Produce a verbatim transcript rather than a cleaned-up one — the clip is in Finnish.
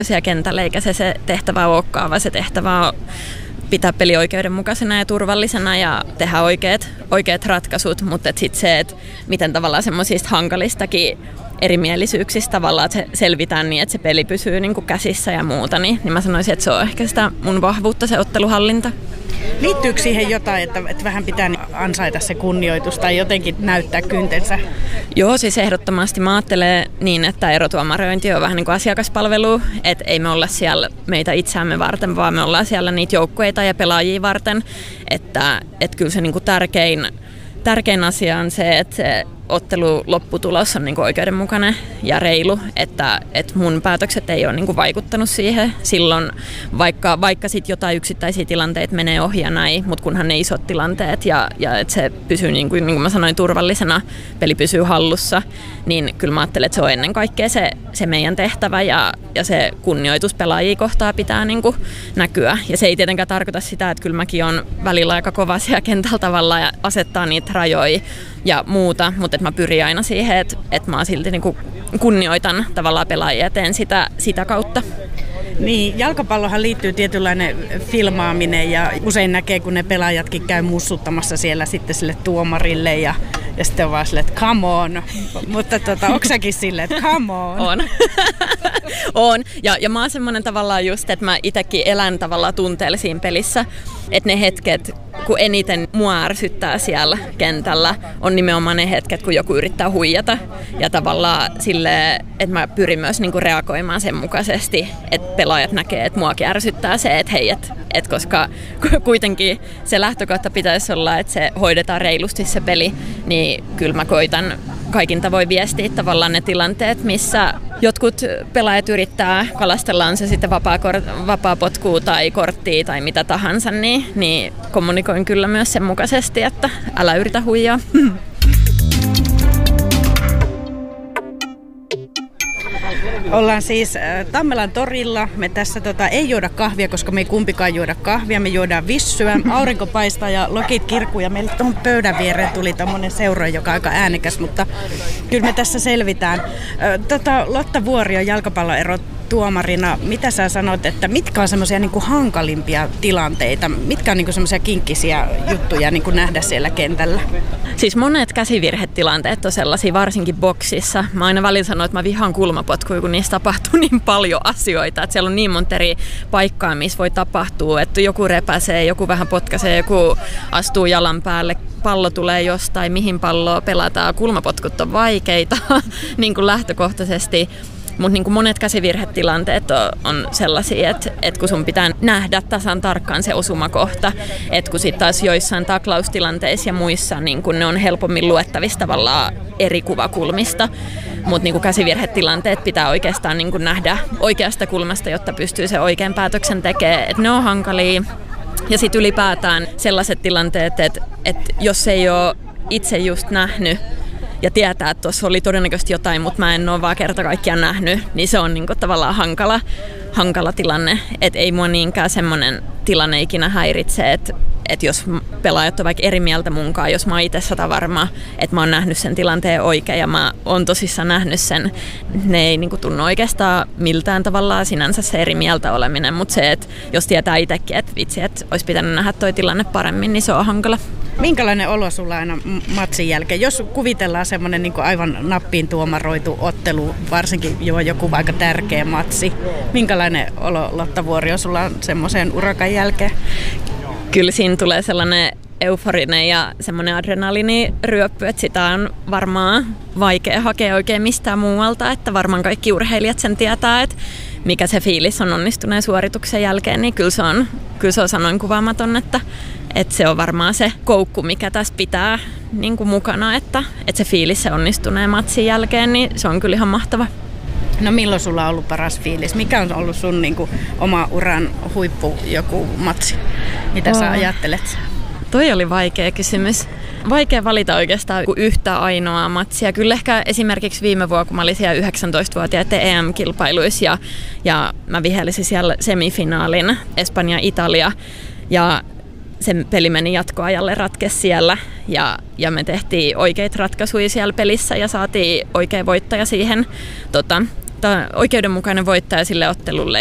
siellä kentällä, eikä se, se tehtävä olekaan, vaan se tehtävä on pitää peli oikeudenmukaisena ja turvallisena ja tehdä oikeat, oikeat ratkaisut, mutta sitten se, että miten tavallaan semmoisista hankalistakin erimielisyyksistä tavallaan, että se selvitään niin, että se peli pysyy niin kuin käsissä ja muuta, niin, niin mä sanoisin, että se on ehkä sitä mun vahvuutta, se otteluhallinta. Liittyykö siihen jotain, että, että vähän pitää ansaita se kunnioitus tai jotenkin näyttää kyntensä? Joo, siis ehdottomasti mä ajattelen niin, että erotuomarointi on vähän niin kuin asiakaspalvelu, että ei me olla siellä meitä itseämme varten, vaan me ollaan siellä niitä joukkueita ja pelaajia varten, että, että kyllä se niin kuin tärkein, tärkein asia on se, että se ottelu lopputulos on niin kuin oikeudenmukainen ja reilu, että, että mun päätökset ei ole niin kuin vaikuttanut siihen silloin, vaikka, vaikka sit jotain yksittäisiä tilanteita menee ohi ja näin, mutta kunhan ne isot tilanteet ja, ja että se pysyy, niin kuin, niin kuin mä sanoin, turvallisena, peli pysyy hallussa, niin kyllä mä ajattelen, että se on ennen kaikkea se, se meidän tehtävä ja, ja se kunnioitus pelaajia kohtaa pitää niin kuin näkyä. Ja se ei tietenkään tarkoita sitä, että kyllä mäkin on välillä aika kova siellä kentällä tavallaan ja asettaa niitä rajoja ja muuta, mutta että mä pyrin aina siihen, että, että mä silti niin kuin kunnioitan tavallaan pelaajia ja teen sitä, sitä kautta. Niin, jalkapallohan liittyy tietynlainen filmaaminen ja usein näkee, kun ne pelaajatkin käy mussuttamassa siellä sitten sille tuomarille ja, ja sitten on vaan silleen, että come on. Mutta tota, onko säkin silleen, että come on? On. on. Ja, ja mä oon semmoinen tavallaan just, että mä itsekin elän tavallaan tunteella siinä pelissä, että ne hetket, kun eniten mua ärsyttää siellä kentällä, on nimenomaan ne hetket, kun joku yrittää huijata. Ja tavallaan silleen, että mä pyrin myös niinku reagoimaan sen mukaisesti, että pelaajat näkee, että muakin ärsyttää se, että hei, et, et koska kuitenkin se lähtökohta pitäisi olla, että se hoidetaan reilusti se peli, niin kyllä mä koitan kaikin tavoin viestiä tavallaan ne tilanteet, missä jotkut pelaajat yrittää, kalastellaan se sitten vapaa, vapaa potkua tai korttia tai mitä tahansa, niin, niin kommunikoin kyllä myös sen mukaisesti, että älä yritä huijaa. Ollaan siis Tammelan torilla. Me tässä tota, ei juoda kahvia, koska me ei kumpikaan juoda kahvia. Me juodaan vissyä. Aurinko paistaa ja lokit kirkuu. Ja meille tuohon pöydän viereen tuli tommonen seura, joka on aika äänekäs, mutta kyllä me tässä selvitään. Tota, Lotta Vuorio, jalkapalloero tuomarina, mitä sä sanot, että mitkä on semmoisia niin kuin hankalimpia tilanteita? Mitkä on niin kuin semmoisia kinkkisiä juttuja niin kuin nähdä siellä kentällä? Siis monet käsivirhetilanteet on sellaisia, varsinkin boksissa. Mä aina välillä sanon, että mä vihaan kulmapotkuja, kun niissä tapahtuu niin paljon asioita. Että siellä on niin monta eri paikkaa, missä voi tapahtua. Että joku repäsee, joku vähän potkaisee, joku astuu jalan päälle. Pallo tulee jostain, mihin palloa pelataan. Kulmapotkut on vaikeita niin kuin lähtökohtaisesti. Mutta niin monet käsivirhetilanteet on, on sellaisia, että, että kun sun pitää nähdä tasan tarkkaan se osumakohta, että kun sitten taas joissain taklaustilanteissa ja muissa niin ne on helpommin luettavissa tavallaan eri kuvakulmista, mutta niin käsivirhetilanteet pitää oikeastaan niin nähdä oikeasta kulmasta, jotta pystyy se oikean päätöksen tekemään, että ne on hankalia. Ja sitten ylipäätään sellaiset tilanteet, että, että jos ei ole itse just nähnyt, ja tietää, että tuossa oli todennäköisesti jotain, mutta mä en ole vaan kerta kaikkiaan nähnyt, niin se on niinku tavallaan hankala, hankala tilanne. Että ei mua niinkään semmoinen tilanne ikinä häiritse, että et jos pelaajat on vaikka eri mieltä munkaan, jos mä oon itse sata varma, että mä oon nähnyt sen tilanteen oikein ja mä oon tosissaan nähnyt sen, ne ei niinku tunnu oikeastaan miltään tavallaan sinänsä se eri mieltä oleminen, mutta se, että jos tietää itsekin, että vitsi, että olisi pitänyt nähdä toi tilanne paremmin, niin se on hankala. Minkälainen olo sulla aina matsin jälkeen? Jos kuvitellaan semmoinen niin kuin aivan nappiin tuomaroitu ottelu, varsinkin jo joku aika tärkeä matsi, minkälainen olo, Lotta Vuorio, sulla on semmoisen urakan jälkeen? Kyllä siinä tulee sellainen euforinen ja semmoinen adrenaliiniryöppy, että sitä on varmaan vaikea hakea oikein mistään muualta, että varmaan kaikki urheilijat sen tietää, että mikä se fiilis on onnistuneen suorituksen jälkeen, niin kyllä se on, kyllä se on sanoin kuvaamaton, että, että se on varmaan se koukku, mikä tässä pitää niin kuin mukana, että, että se fiilis se onnistuneen matsin jälkeen, niin se on kyllä ihan mahtava. No milloin sulla on ollut paras fiilis? Mikä on ollut sun niin kuin, oma uran huippu joku matsi? Mitä oh. sä ajattelet? Toi oli vaikea kysymys. Vaikea valita oikeastaan yhtä ainoaa matsia. Kyllä ehkä esimerkiksi viime vuonna, kun mä olin siellä yhdeksäntoistavuotiaiden E M-kilpailuissa ja, ja mä vihelsin siellä semifinaalin Espanja-Italia ja sen peli meni jatkoajalle, ratkesi siellä ja, ja me tehtiin oikeita ratkaisuja siellä pelissä ja saatiin oikea voittaja siihen tota, että oikeudenmukainen voittaja sille ottelulle